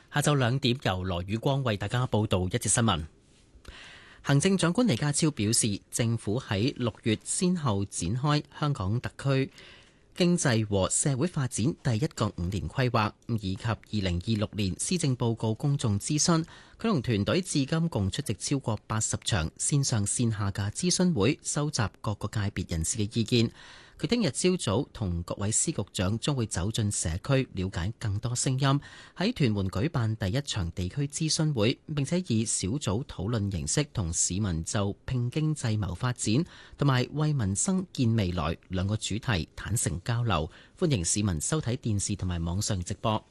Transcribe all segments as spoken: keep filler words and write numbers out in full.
下晝兩點由羅宇光為大家報道一節新聞。行政長官李家超表示，政府喺六月先後展開香港特區經濟和社會發展第一個五年規劃，以及二零二六年施政報告公眾諮詢。佢同團隊至今共出席超過八十場線上線下嘅諮詢會，收集各個界別人士嘅意見。佢聽日朝早同各位司局長將會走進社區，了解更多聲音。喺屯門舉辦第一場地區諮詢會，並且以小組討論形式同市民就拼經濟謀發展同埋為民生建未來兩個主題坦誠交流。歡迎市民收睇電視同埋網上直播。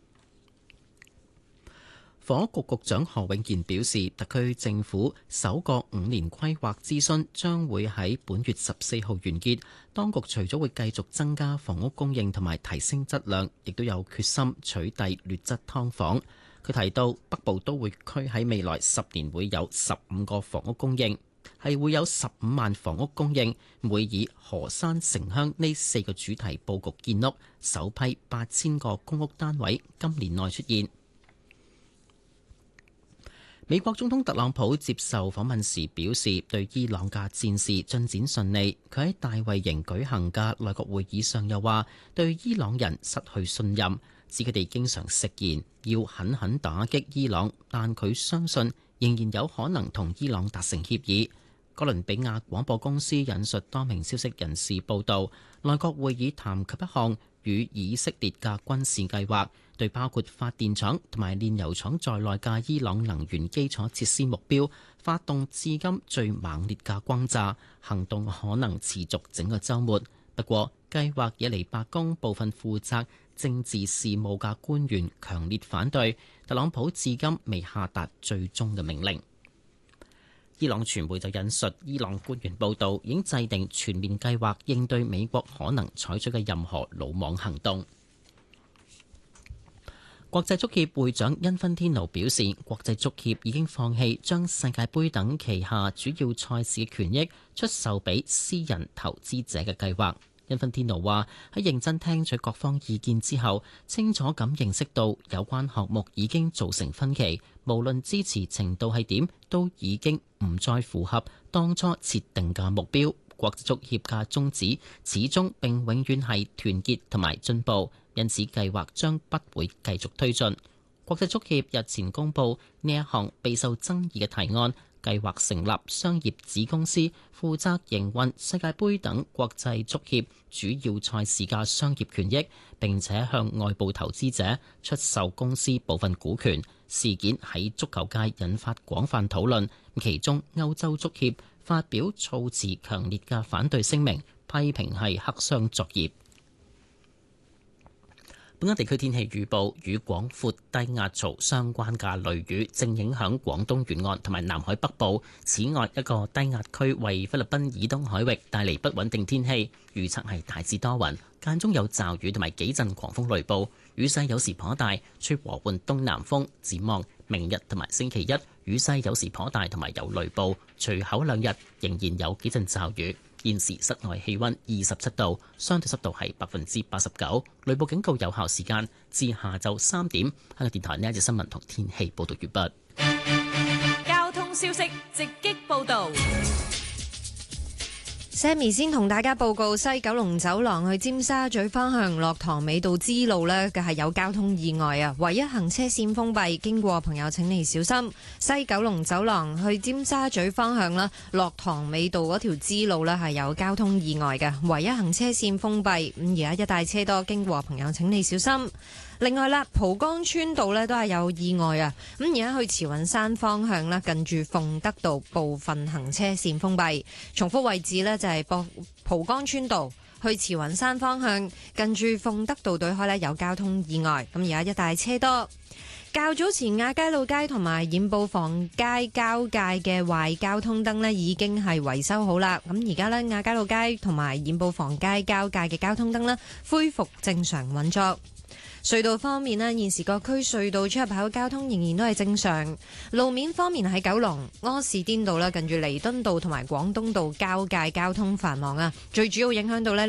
房屋局局長何永賢表示，特區政府首個五年規劃諮詢將會喺本月十四號完結。當局除咗會繼續增加房屋供應同埋提升質量，亦都有決心取締劣質劏房。佢提到，北部都會區喺未來十年會有十五個房屋供應，係會有十五萬房屋供應，會以河山城鄉呢四個主題佈局建屋，首批八千個公屋單位今年內出現。美國總統特朗普接受訪問時表示，對伊朗嘅戰事進展順利。佢喺大衛營舉行嘅內閣會議上又話，對伊朗人失去信任，指佢哋經常食言要狠狠打擊伊朗，但佢相信仍然有可能同伊朗達成協議。哥倫比亞廣播公司引述多名消息人士報道，內閣會議談及一項與以色列嘅軍事計劃，對包括發電廠同埋煉油廠在內嘅伊朗能源基礎設施目標發動至今最猛烈嘅轟炸行動，可能持續整個週末。不過，計劃惹嚟白宮部分負責政治事務嘅官員強烈反對，特朗普至今未下達最終嘅命令。伊朗傳媒就引述伊朗官員報道，已經制定全面計劃應對美國可能採取嘅任何魯莽行動。國際足協會長因芬天奴表示，國際足協已經放棄將世界盃等旗下主要賽事嘅權益出售俾私人投資者嘅計劃。因芬天奴話，喺認真聽取各方意見之後，清楚咁認識到有關項目已經造成分歧，無論支持程度係點，都已經唔再符合當初設定嘅目標。國際足協嘅宗旨始終並永遠係團結同埋進步，因此計劃將不會繼續推進。國際足協日前公布呢一項備受爭議嘅提案，計劃成立商業子公司，負責營運世界盃等國際足協主要賽事嘅商業權益，並且向外部投資者出售公司部分股權。事件喺足球界引發廣泛討論，其中歐洲足協發表措辭強烈嘅反對聲明，批評係黑箱作業。本港地區天氣預報，與廣闊低壓槽相關嘅雷雨正影響廣東沿岸同埋南海北部。此外，一個低壓區為菲律賓以東海域帶嚟不穩定天氣，預測係大致多雲，間中有驟雨同埋幾陣狂風雷暴，雨勢有時頗大，吹和緩東南風。展望明日同埋星期一，雨勢有時頗大同埋有雷暴，隨後兩日仍然有幾陣驟雨。現時室外氣溫二十七度，相對濕度係百分之八十九，雷暴警告有效時間至下晝三點。香港電台呢一節新聞同天氣報道完畢。 交通消息直擊報道。 Sammy 先同大家報告，西九龍走廊去尖沙咀方向落塘尾道支路呢嘅係有交通意外啊，唯一行車線封閉，經過朋友請你小心。西九龍走廊去尖沙咀方向啦，落塘尾道嗰條支路呢係有交通意外嘅，唯一行車線封閉。咁而家一帶車多，經過朋友請你小心。另外啦，蒲崗村道呢都係有意外啊！咁而家去慈雲山方向啦，近住鳳德道部分行車線封閉。重複位置呢就係蒲蒲崗村道去慈雲山方向，近住鳳德道對開呢有交通意外。咁而家一帶車多。較早前亞皆老街同埋染布房街交界嘅壞交通燈呢已經係維修好啦。咁而家呢，亞皆老街同埋染布房街交界嘅交通燈呢恢復正常運作。隧道方面呢，現時各區隧道出入口交通仍然都係正常。路面方面喺九龍柯士甸道啦，近住彌敦道同埋廣東道交界交通繁忙啊，最主要影響到呢。